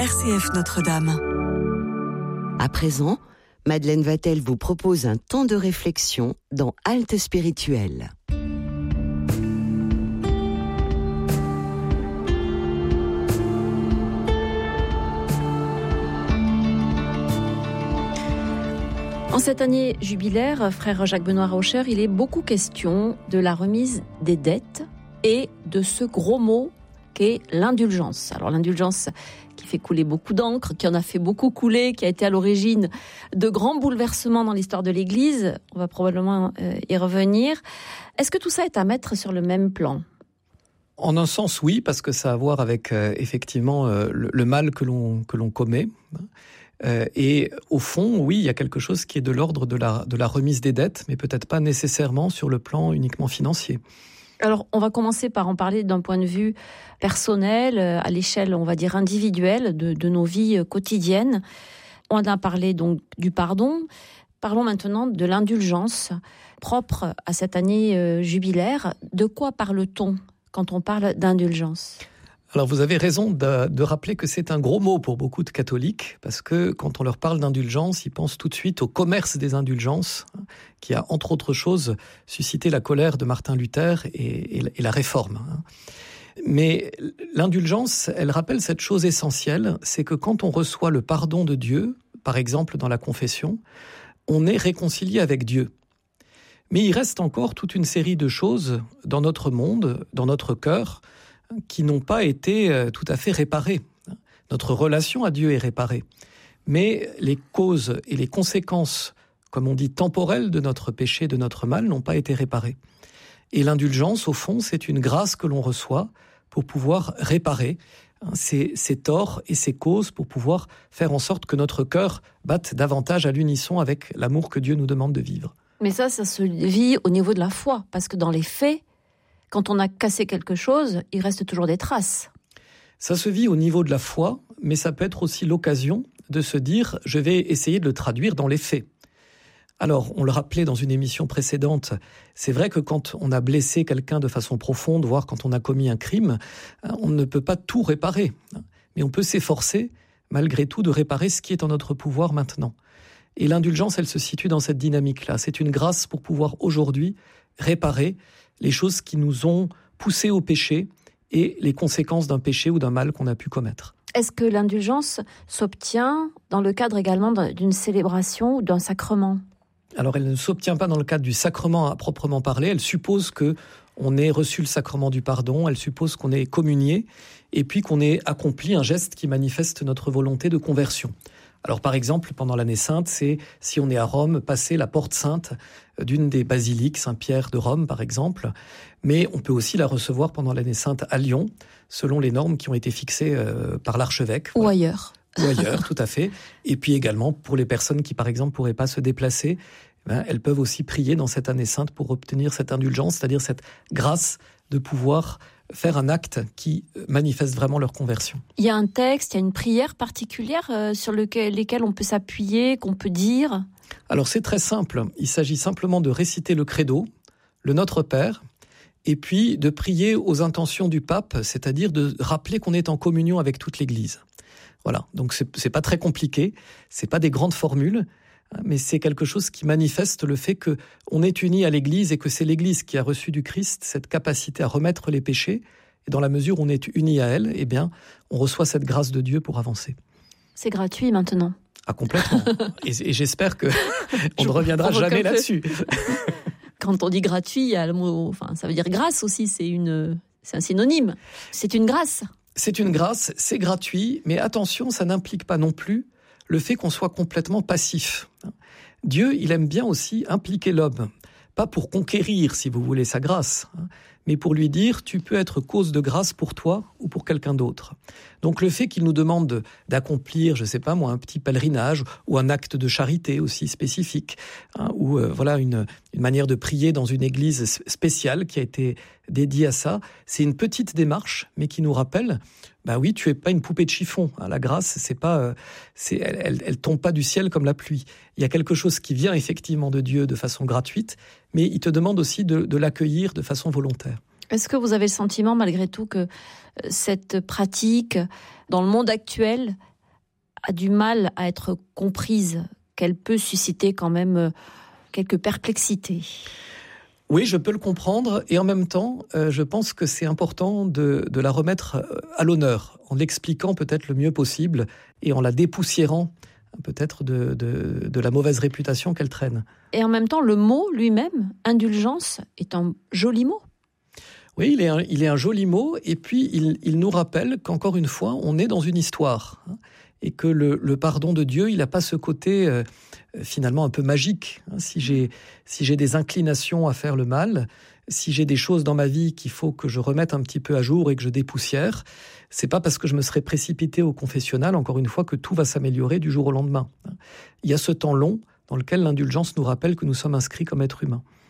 RCF Notre-Dame. À présent, Madeleine Vatel vous propose un temps de réflexion dans Halte Spirituelle. En cette année jubilaire, frère Jacques-Benoît Rauscher, il est beaucoup question de la remise des dettes et de ce gros mot qu'est l'indulgence. Alors l'indulgence qui fait couler beaucoup d'encre, qui en a fait beaucoup couler, qui a été à l'origine de grands bouleversements dans l'histoire de l'Église. On va probablement y revenir. Est-ce que tout ça est à mettre sur le même plan ? En un sens, oui, parce que ça a à voir avec effectivement le mal que l'on commet. Et au fond, oui, il y a quelque chose qui est de l'ordre de la remise des dettes, mais peut-être pas nécessairement sur le plan uniquement financier. Alors, on va commencer par en parler d'un point de vue personnel, à l'échelle, on va dire, individuelle de nos vies quotidiennes. On a parlé donc du pardon. Parlons maintenant de l'indulgence propre à cette année jubilaire. De quoi parle-t-on quand on parle d'indulgence ? Alors vous avez raison de rappeler que c'est un gros mot pour beaucoup de catholiques, parce que quand on leur parle d'indulgence, ils pensent tout de suite au commerce des indulgences, qui a entre autres choses suscité la colère de Martin Luther et la réforme. Mais l'indulgence, elle rappelle cette chose essentielle, c'est que quand on reçoit le pardon de Dieu, par exemple dans la confession, on est réconcilié avec Dieu. Mais il reste encore toute une série de choses dans notre monde, dans notre cœur, qui n'ont pas été tout à fait réparées. Notre relation à Dieu est réparée. Mais les causes et les conséquences, comme on dit, temporelles de notre péché, de notre mal, n'ont pas été réparées. Et l'indulgence, au fond, c'est une grâce que l'on reçoit pour pouvoir réparer ces torts et ces causes, pour pouvoir faire en sorte que notre cœur batte davantage à l'unisson avec l'amour que Dieu nous demande de vivre. Mais ça se vit au niveau de la foi, parce que dans les faits, quand on a cassé quelque chose, il reste toujours des traces. Ça se vit au niveau de la foi, mais ça peut être aussi l'occasion de se dire « je vais essayer de le traduire dans les faits ». Alors, on le rappelait dans une émission précédente, c'est vrai que quand on a blessé quelqu'un de façon profonde, voire quand on a commis un crime, on ne peut pas tout réparer. Mais on peut s'efforcer, malgré tout, de réparer ce qui est en notre pouvoir maintenant. Et l'indulgence, elle se situe dans cette dynamique-là. C'est une grâce pour pouvoir aujourd'hui réparer les choses qui nous ont poussés au péché et les conséquences d'un péché ou d'un mal qu'on a pu commettre. Est-ce que l'indulgence s'obtient dans le cadre également d'une célébration ou d'un sacrement ? Alors, elle ne s'obtient pas dans le cadre du sacrement à proprement parler. Elle suppose qu'on ait reçu le sacrement du pardon, elle suppose qu'on ait communié et puis qu'on ait accompli un geste qui manifeste notre volonté de conversion. Alors par exemple, pendant l'année sainte, c'est si on est à Rome, passer la porte sainte d'une des basiliques, Saint-Pierre de Rome par exemple, mais on peut aussi la recevoir pendant l'année sainte à Lyon, selon les normes qui ont été fixées par l'archevêque. Ou ailleurs. Ou ailleurs, tout à fait. Et puis également, pour les personnes qui par exemple pourraient pas se déplacer, elles peuvent aussi prier dans cette année sainte pour obtenir cette indulgence, c'est-à-dire cette grâce de pouvoir faire un acte qui manifeste vraiment leur conversion. Il y a un texte, il y a une prière particulière sur lesquelles on peut s'appuyer, qu'on peut dire ? Alors c'est très simple, il s'agit simplement de réciter le credo, le Notre Père, et puis de prier aux intentions du pape, c'est-à-dire de rappeler qu'on est en communion avec toute l'Église. Voilà, donc c'est pas très compliqué, c'est pas des grandes formules, mais c'est quelque chose qui manifeste le fait qu'on est unis à l'Église et que c'est l'Église qui a reçu du Christ cette capacité à remettre les péchés. Et dans la mesure où on est unis à elle, eh bien, on reçoit cette grâce de Dieu pour avancer. C'est gratuit maintenant. Ah, complètement. et j'espère qu'on ne reviendra jamais là-dessus. Quand on dit gratuit, il y a le mot, ça veut dire grâce aussi, c'est un synonyme. C'est une grâce. C'est une grâce, c'est gratuit, mais attention, ça n'implique pas non plus le fait qu'on soit complètement passif. Dieu, il aime bien aussi impliquer l'homme, pas pour conquérir, si vous voulez, sa grâce, mais pour lui dire « tu peux être cause de grâce pour toi ou pour quelqu'un d'autre ». Donc le fait qu'il nous demande d'accomplir, je sais pas moi, un petit pèlerinage ou un acte de charité aussi spécifique, ou voilà une manière de prier dans une église spéciale qui a été dédiée à ça, c'est une petite démarche, mais qui nous rappelle oui, tu es pas une poupée de chiffon. La grâce, elle tombe pas du ciel comme la pluie. Il y a quelque chose qui vient effectivement de Dieu de façon gratuite, mais il te demande aussi de l'accueillir de façon volontaire. Est-ce que vous avez le sentiment, malgré tout, que cette pratique, dans le monde actuel, a du mal à être comprise, qu'elle peut susciter quand même quelques perplexités. Oui, je peux le comprendre, et en même temps, je pense que c'est important de la remettre à l'honneur, en l'expliquant peut-être le mieux possible, et en la dépoussiérant peut-être de la mauvaise réputation qu'elle traîne. Et en même temps, le mot lui-même, indulgence, est un joli mot. Oui, il est un joli mot, et puis il nous rappelle qu'encore une fois, on est dans une histoire, et que le pardon de Dieu, il n'a pas ce côté finalement un peu magique. Si j'ai des inclinations à faire le mal, si j'ai des choses dans ma vie qu'il faut que je remette un petit peu à jour et que je dépoussière, c'est pas parce que je me serais précipité au confessionnal, encore une fois, que tout va s'améliorer du jour au lendemain. Il y a ce temps long dans lequel l'indulgence nous rappelle que nous sommes inscrits comme êtres humains.